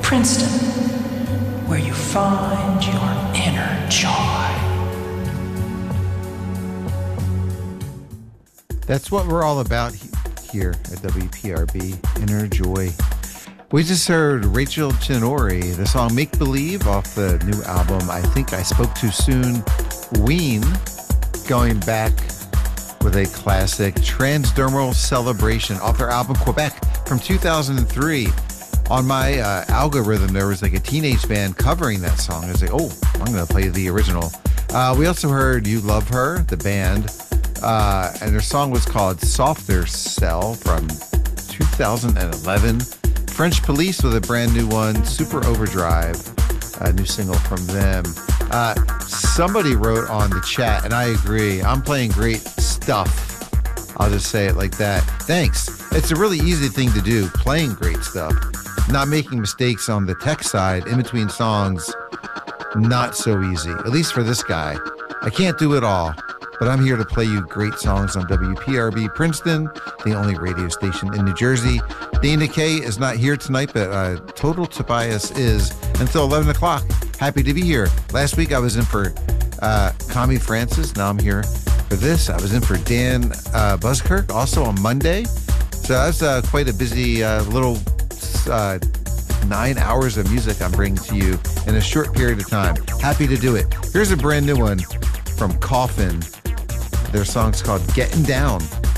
Princeton, where you find your inner joy. That's what we're all about here at WPRB, Inner Joy. We just heard Rachel Chinori, the song Make Believe off the new album, I Think I Spoke Too Soon, Ween, going back with a classic, Transdermal Celebration, off their album Quebec from 2003. On my algorithm, there was like a teenage band covering that song. I was like, oh, I'm going to play the original. We also heard You Love Her, the band, and their song was called Softer Cell from 2011. French Police with a brand new one, Super Overdrive, a new single from them. Somebody wrote on the chat, and I agree, I'm playing great stuff. I'll just say it like that. Thanks. It's a really easy thing to do, playing great stuff. Not making mistakes on the tech side in between songs, not so easy, at least for this guy. I can't do it all, but I'm here to play you great songs on WPRB Princeton, the only radio station in New Jersey. Dana Kay is not here tonight, but Total Tobias is until 11 o'clock. Happy to be here. Last week I was in for Connie Francis. Now I'm here for this. I was in for Dan Buskirk also on Monday. So that's quite a busy little 9 hours of music I'm bringing to you in a short period of time. Happy to do it. Here's a brand new one from Coffin. Their song's called Getting Down.